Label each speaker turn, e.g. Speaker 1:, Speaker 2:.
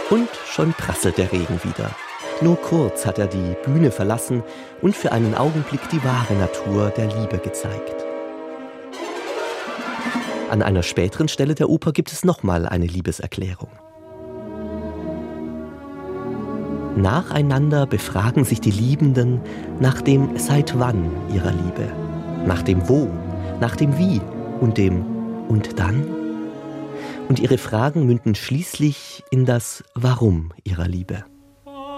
Speaker 1: Und schon prasselt der Regen wieder. Nur kurz hat er die Bühne verlassen und für einen Augenblick die wahre Natur der Liebe gezeigt. An einer späteren Stelle der Oper gibt es nochmal eine Liebeserklärung. Nacheinander befragen sich die Liebenden nach dem Seit wann ihrer Liebe, nach dem Wo, nach dem Wie und dem Und dann? Und ihre Fragen münden schließlich in das Warum ihrer Liebe.